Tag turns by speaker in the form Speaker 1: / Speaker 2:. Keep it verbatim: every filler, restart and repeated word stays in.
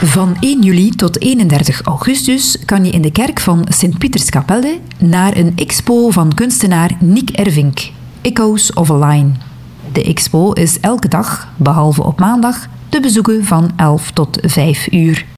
Speaker 1: Van één juli tot eenendertig augustus kan je in de kerk van Sint-Pieterskapelle naar een expo van kunstenaar Nick Ervink, Echoes of a Line. De expo is elke dag, behalve op maandag, te bezoeken van elf tot vijf uur.